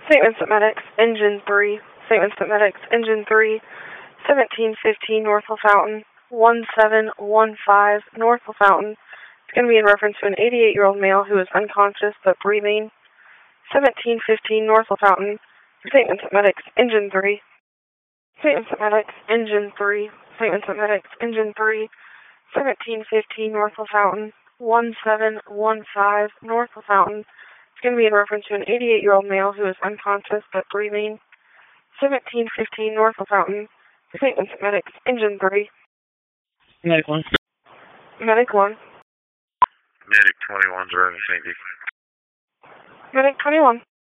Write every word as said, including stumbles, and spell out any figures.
Statements at Medics, Engine three. Statements at Medics, Engine three. seventeen fifteen North LaFountain. one seven one five North LaFountain. It's going to be in reference to an eighty-eight-year-old male who is unconscious but breathing. seventeen fifteen North LaFountain. Statements at Medics, Engine three. Statements at Medics, Engine three. Statements at Medics, Engine three. seventeen fifteen North LaFountain. one seven one five North LaFountain. It's going to be in reference to an eighty-eight-year-old male who is unconscious but breathing. seventeen fifteen North LaFountain. Statements at Medics, Engine three. Medic one. Medic one. Medic twenty-one's running, thank you. Medic twenty-one.